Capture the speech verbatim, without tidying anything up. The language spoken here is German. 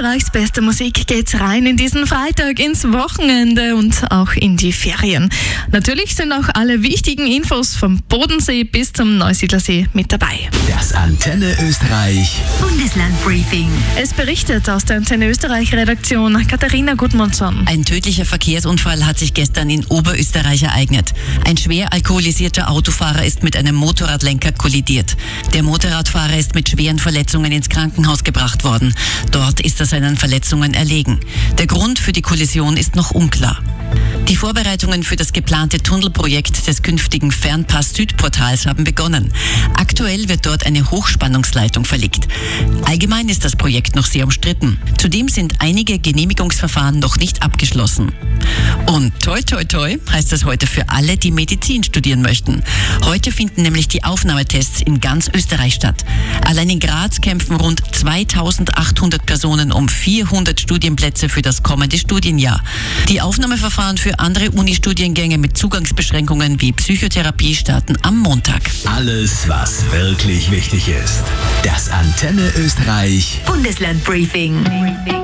Österreichs beste Musik geht's rein in diesen Freitag, ins Wochenende und auch in die Ferien. Natürlich sind auch alle wichtigen Infos vom Bodensee bis zum Neusiedlersee mit dabei. Das Antenne Österreich Bundeslandbriefing. Es berichtet aus der Antenne Österreich Redaktion Katharina Gudmundsson. Ein tödlicher Verkehrsunfall hat sich gestern in Oberösterreich ereignet. Ein schwer alkoholisierter Autofahrer ist mit einem Motorradlenker kollidiert. Der Motorradfahrer ist mit schweren Verletzungen ins Krankenhaus gebracht worden. Dort ist er seinen Verletzungen erlegen. Der Grund für die Kollision ist noch unklar. Die Vorbereitungen für das geplante Tunnelprojekt des künftigen Fernpass-Südportals haben begonnen. Aktuell wird dort eine Hochspannungsleitung verlegt. Allgemein ist das Projekt noch sehr umstritten. Zudem sind einige Genehmigungsverfahren noch nicht abgeschlossen. Und toi toi toi heißt das heute für alle, die Medizin studieren möchten. Heute finden nämlich die Aufnahmetests in ganz Österreich statt. Allein in Graz kämpfen rund zweitausendachthundert Personen um vierhundert Studienplätze für das kommende Studienjahr. Die Aufnahmeverfahren für andere Unistudiengänge mit Zugangsbeschränkungen wie Psychotherapie starten am Montag. Alles, was wirklich wichtig ist. Das Antenne Österreich Bundeslandbriefing.